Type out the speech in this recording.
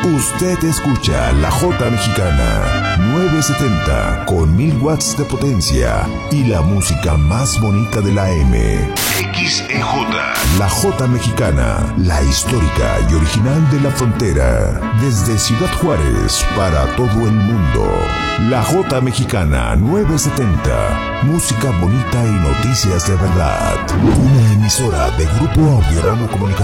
Usted escucha la J Mexicana 970 con 1000 watts de potencia y la música más bonita de la M. XEJ. La J Mexicana, la histórica y original de la frontera. Desde Ciudad Juárez para todo el mundo. La J Mexicana 970. Música bonita y noticias de verdad. Una emisora de Grupo Audiorama Comunicación.